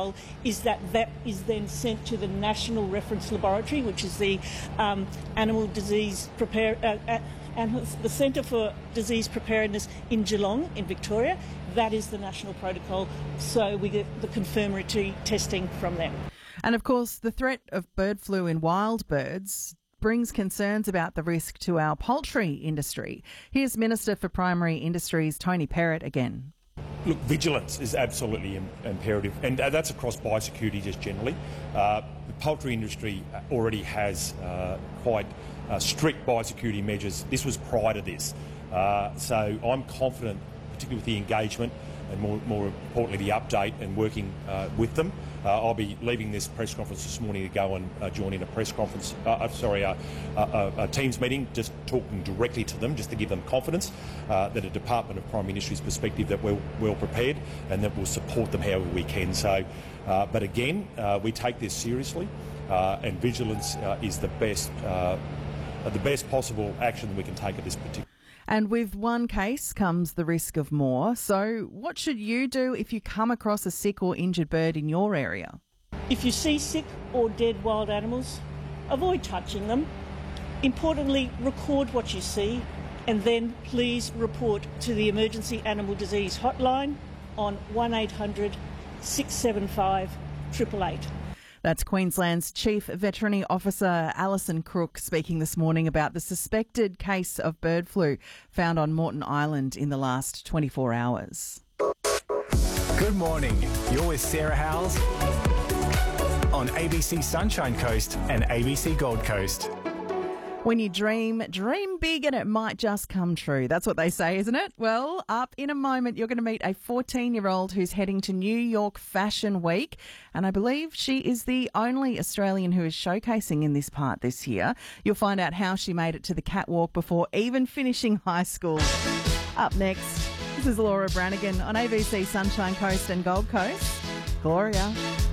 protocol is that is then sent to the National Reference Laboratory, which is the Animal Disease and the Centre for Disease Preparedness in Geelong, in Victoria. That is the national protocol, so we get the confirmatory testing from them. And of course, the threat of bird flu in wild birds brings concerns about the risk to our poultry industry. Here's Minister for Primary Industries, Tony Perrott, again. Look, vigilance is absolutely imperative, and that's across biosecurity just generally. The poultry industry already has quite strict biosecurity measures. This was prior to this. So I'm confident, particularly with the engagement and more importantly the update and working with them. I'll be leaving this press conference this morning to go and join in a press conference, a Teams meeting, just talking directly to them, just to give them confidence that a Department of Primary Industries perspective that we're well prepared and that we'll support them however we can. So, but again, we take this seriously, and vigilance is the best possible action that we can take at this particular. And with one case comes the risk of more. So what should you do if you come across a sick or injured bird in your area? If you see sick or dead wild animals, avoid touching them. Importantly, record what you see and then please report to the Emergency Animal Disease Hotline on 1800 675 888. That's Queensland's Chief Veterinary Officer Alison Crook speaking this morning about the suspected case of bird flu found on Moreton Island in the last 24 hours. Good morning. You're with Sarah Howells on ABC Sunshine Coast and ABC Gold Coast. When you dream big and it might just come true. That's what they say, isn't it? Well, up in a moment, you're going to meet a 14-year-old who's heading to New York Fashion Week. And I believe she is the only Australian who is showcasing in this part this year. You'll find out how she made it to the catwalk before even finishing high school. Up next, this is Laura Branigan on ABC Sunshine Coast and Gold Coast. Gloria.